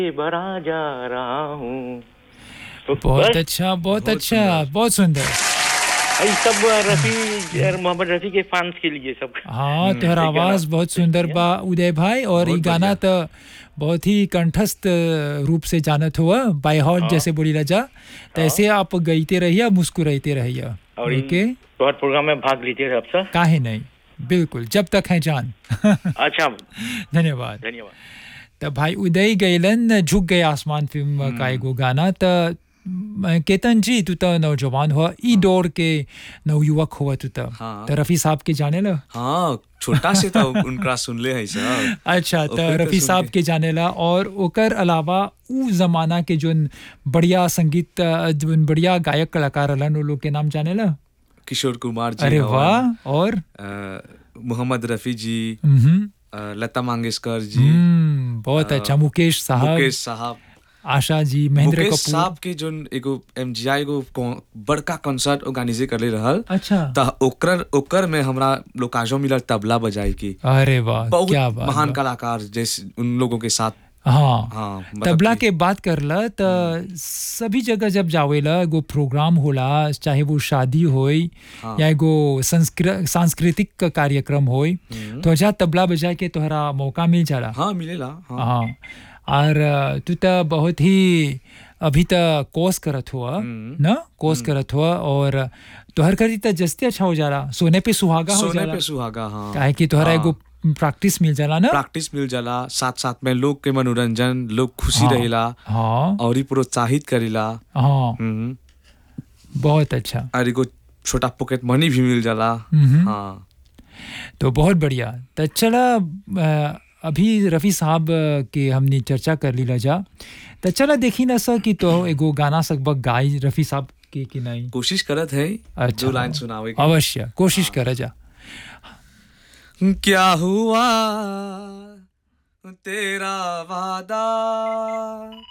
भरा जा रहा हूँ। तो बहुत बस अच्छा, बहुत बहुत अच्छा, सुंदर। बहुत सुंदर। ये सब रफी और मोहम्मद रफी के फैंस के लिए सब हाँ, तोहरा ये गाना आवाज बहुत पेश सुंदर किया। बा उदय भाई, और ये बहुत गाना बढ़िया। तो बहुत ही कंठस्थ रूप से जानत हुआ, बाय हार्ट हाँ जैसे बोली राजा। हाँ। तैसे आप गाइते रहिए, मुस्कुराते रहिए। और ये ओके, बहुत प्रोग्राम में भाग लीजिए सब सर। काहे नहीं, बिल्कुल, जब तक है जान। अच्छा, धन्यवाद। धन्यवाद। त भाई उदय गैलन झुक गए आसमान फिल्म का एगो गाना। त केतन जी, तू तो नौजवान हुआ, ई हाँ दौर के नवयुवक हुआ तू तो हाँ रफ़ी साहब के जाने ला। हाँ, छोटा से तो उनका सुनले है सब। अच्छा, तो ओकरे तो रफ़ी सुन साहब के के जाने ला, और ओकर अलावा उ जमाना के जोन बढ़िया संगीत, जोन बढ़िया गायक कलाकार रहलन, उ लोग के नाम जाने ला। किशोर कुमार जी अरे हवन, वाह, और मोहम्मद रफ़ी जी, हम्म, लता मंगेशकर जी, बहुत अच्छा, मुकेश साहब, मुकेश साहब। आशा जी, महेंद्र मुकेश कपूर। साहब के जोन एगो एमजीआई एगो बड़का कंसर्ट ऑर्गेनाइज करले रहल। अच्छा, त ओकर ओकर में हमरा लोकाजो मिलल तबला बजाई की। अरे वाह, बहुत क्या बात महान बा। कलाकार जैसे उन लोगों के साथ। हाँ, हाँ मतलब तबला कि के बात करला त सभी जगह जब जावेला, एगो प्रोग्राम होला, चाहे वो शादी होई हाँ या एगो सांस्कृतिक कार्यक्रम होई, तो जा तबला बजा के तोहरा मौका मिल जाला। हाँ मिलेला हाँ। हाँ, और तू तो बहुत ही अभी तक कोर्स करत हुआ ना, कोर्स करत हुआ, और तोहर करी तो जस्ते अच्छा हो जाला, सोने पे सुहागा हो सोने जाला। पे सुहागा हाँ। काहे कि तोहरा एगो हाँ प्रैक्टिस मिल जाला ना। प्रैक्टिस मिल जाला, साथ साथ में लोग के मनोरंजन, लोग खुशी हाँ रहेला हाँ और ही प्रोत्साहित करेला। हाँ, हम्म, बहुत अच्छा। और एगो छोटा पॉकेट मनी भी मिल जाला। हम्म, हाँ तो बहुत बढ़िया। तो चला, अभी रफ़ी साहब के हमने चर्चा कर ली जा, तो चला देखी ना सर कि तो एगो गाना सकबक गाई रफ़ी साहब के कि नहीं। कोशिश करत है अच्छा, दो लाइन सुनावे के। अवश्य कोशिश हाँ। कर जा। क्या हुआ तेरा वादा